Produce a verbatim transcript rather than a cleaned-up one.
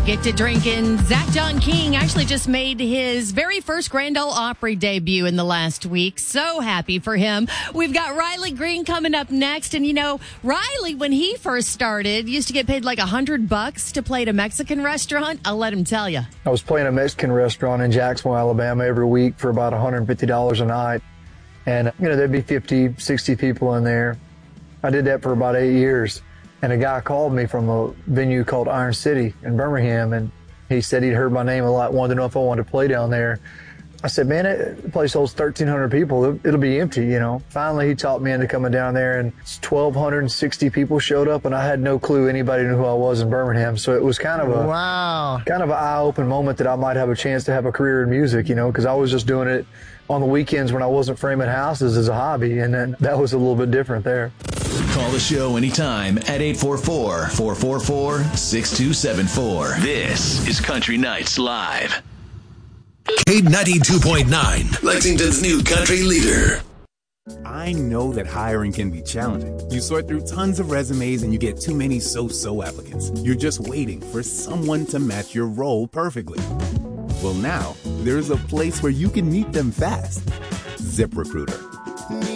Get to drinking. Zach John King actually just made his very first Grand Ole Opry debut in the last week. So happy for him. We've got Riley Green coming up next. And, you know, Riley, when he first started, used to get paid like a hundred bucks to play at a Mexican restaurant. I'll let him tell you. I was playing a Mexican restaurant in Jacksonville, Alabama every week for about one hundred fifty dollars a night. And, you know, there'd be fifty, sixty people in there. I did that for about eight years. And a guy called me from a venue called Iron City in Birmingham, and he said he'd heard my name a lot, wanted to know if I wanted to play down there. I said, man, it, the place holds thirteen hundred people. It'll, it'll be empty, you know. Finally, he talked me into coming down there, and one thousand two hundred sixty people showed up, and I had no clue anybody knew who I was in Birmingham. So it was kind of a wow, kind of an eye-open moment that I might have a chance to have a career in music, you know, because I was just doing it on the weekends when I wasn't framing houses as a hobby, and then that was a little bit different there. Call the show anytime at eight four four, four four four, six two seven four. This is Country Nights Live. K ninety-two point nine, Lexington's new country leader. I know that hiring can be challenging. You sort through tons of resumes and you get too many so-so applicants. You're just waiting for someone to match your role perfectly. Well, now, there's a place where you can meet them fast. ZipRecruiter.